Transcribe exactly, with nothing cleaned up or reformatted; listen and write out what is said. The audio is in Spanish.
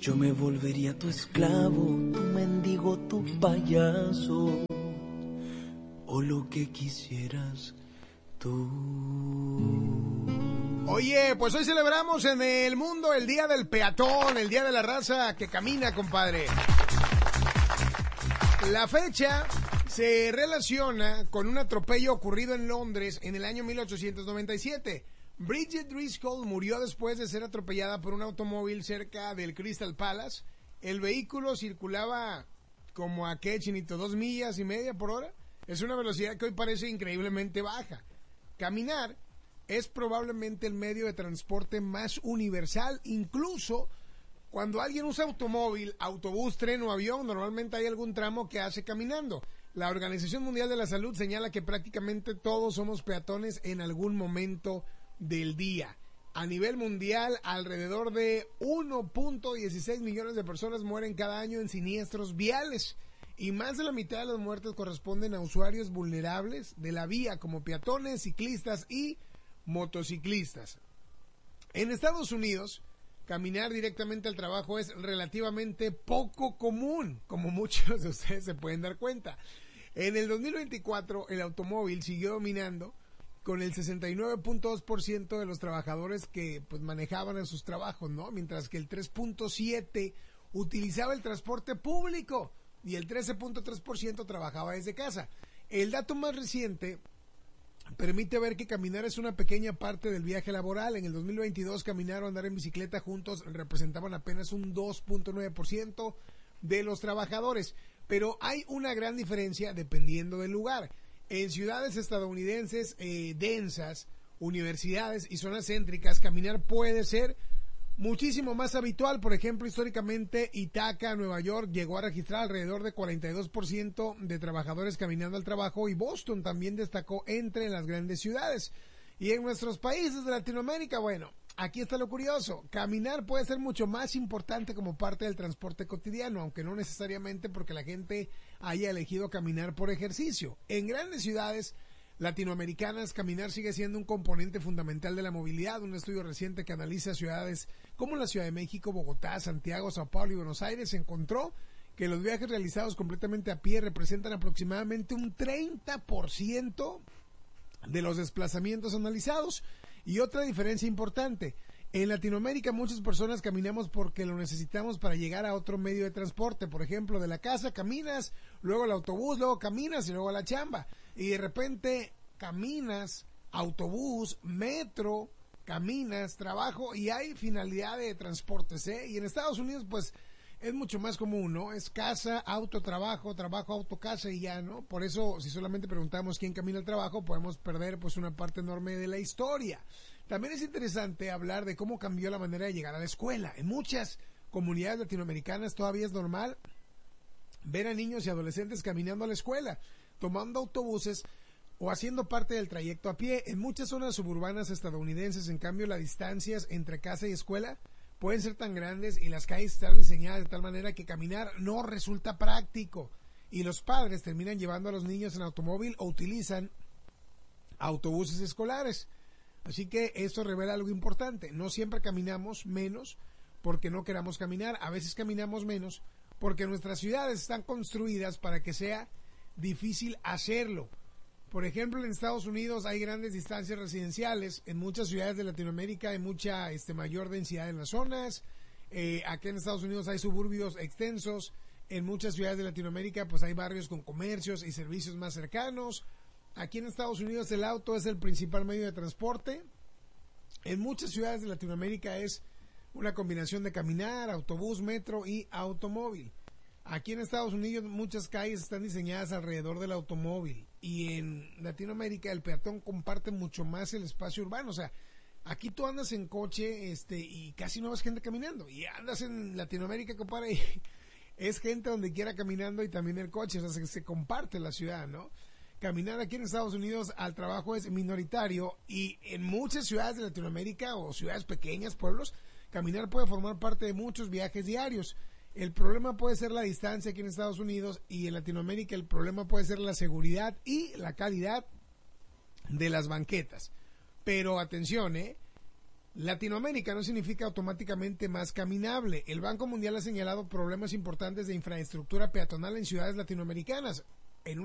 Yo me volvería tu esclavo, tu mendigo, tu payaso, o lo que quisieras tú. Oye, pues hoy celebramos en el mundo el Día del Peatón, el Día de la Raza que camina, compadre. La fecha se relaciona con un atropello ocurrido en Londres en el año mil ochocientos noventa y siete. Bridget Driscoll murió después de ser atropellada por un automóvil cerca del Crystal Palace. El vehículo circulaba como a qué, chinito, dos millas y media por hora. Es una velocidad que hoy parece increíblemente baja. Caminar es probablemente el medio de transporte más universal, incluso cuando alguien usa automóvil, autobús, tren o avión, normalmente hay algún tramo que hace caminando. La Organización Mundial de la Salud señala que prácticamente todos somos peatones en algún momento del día. A nivel mundial, alrededor de uno punto dieciséis millones de personas mueren cada año en siniestros viales y más de la mitad de las muertes corresponden a usuarios vulnerables de la vía como peatones, ciclistas y motociclistas. En Estados Unidos, caminar directamente al trabajo es relativamente poco común, como muchos de ustedes se pueden dar cuenta. En el dos mil veinticuatro, el automóvil siguió dominando con el sesenta y nueve punto dos por ciento de los trabajadores que pues manejaban en sus trabajos, ¿no? Mientras que el tres punto siete por ciento utilizaba el transporte público y el trece punto tres por ciento trabajaba desde casa. El dato más reciente permite ver que caminar es una pequeña parte del viaje laboral. En el dos mil veintidós, caminar o andar en bicicleta juntos representaban apenas un dos punto nueve por ciento de los trabajadores, pero hay una gran diferencia dependiendo del lugar. En ciudades estadounidenses eh, densas, universidades y zonas céntricas, caminar puede ser muchísimo más habitual. Por ejemplo, históricamente Ithaca, Nueva York, llegó a registrar alrededor de cuarenta y dos por ciento de trabajadores caminando al trabajo y Boston también destacó entre las grandes ciudades. Y en nuestros países de Latinoamérica, bueno, aquí está lo curioso. Caminar puede ser mucho más importante como parte del transporte cotidiano, aunque no necesariamente porque la gente haya elegido caminar por ejercicio. En grandes ciudades latinoamericanas, caminar sigue siendo un componente fundamental de la movilidad. Un estudio reciente que analiza ciudades como la Ciudad de México, Bogotá, Santiago, Sao Paulo y Buenos Aires encontró que los viajes realizados completamente a pie representan aproximadamente un treinta por ciento de los desplazamientos analizados. Y otra diferencia importante, en Latinoamérica muchas personas caminamos porque lo necesitamos para llegar a otro medio de transporte. Por ejemplo, de la casa caminas, luego al autobús, luego caminas y luego a la chamba. Y de repente caminas, autobús, metro, caminas, trabajo y hay finalidad de transportes, ¿eh? Y en Estados Unidos pues es mucho más común, ¿no? Es casa, auto, trabajo, trabajo, auto, casa y ya, ¿no? Por eso, si solamente preguntamos quién camina al trabajo, podemos perder pues una parte enorme de la historia. También es interesante hablar de cómo cambió la manera de llegar a la escuela. En muchas comunidades latinoamericanas todavía es normal ver a niños y adolescentes caminando a la escuela, tomando autobuses o haciendo parte del trayecto a pie. En muchas zonas suburbanas estadounidenses, en cambio, las distancias entre casa y escuela pueden ser tan grandes y las calles están diseñadas de tal manera que caminar no resulta práctico y los padres terminan llevando a los niños en automóvil o utilizan autobuses escolares. Así que esto revela algo importante. No siempre caminamos menos porque no queramos caminar. A veces caminamos menos porque nuestras ciudades están construidas para que sea difícil hacerlo. Por ejemplo, en Estados Unidos hay grandes distancias residenciales. En muchas ciudades de Latinoamérica hay mucha este, mayor densidad en las zonas. Eh, aquí en Estados Unidos hay suburbios extensos. En muchas ciudades de Latinoamérica pues hay barrios con comercios y servicios más cercanos. Aquí en Estados Unidos el auto es el principal medio de transporte. En muchas ciudades de Latinoamérica es una combinación de caminar, autobús, metro y automóvil. Aquí en Estados Unidos muchas calles están diseñadas alrededor del automóvil y en Latinoamérica el peatón comparte mucho más el espacio urbano. O sea, aquí tú andas en coche este y casi no ves gente caminando, y andas en Latinoamérica, compadre, y es gente donde quiera caminando y también el coche. O sea, se, se comparte la ciudad, ¿no? Caminar aquí en Estados Unidos al trabajo es minoritario y en muchas ciudades de Latinoamérica o ciudades pequeñas, pueblos, caminar puede formar parte de muchos viajes diarios. El problema puede ser la distancia aquí en Estados Unidos, y en Latinoamérica el problema puede ser la seguridad y la calidad de las banquetas. Pero atención, ¿eh? Latinoamérica no significa automáticamente más caminable. El Banco Mundial ha señalado problemas importantes de infraestructura peatonal en ciudades latinoamericanas.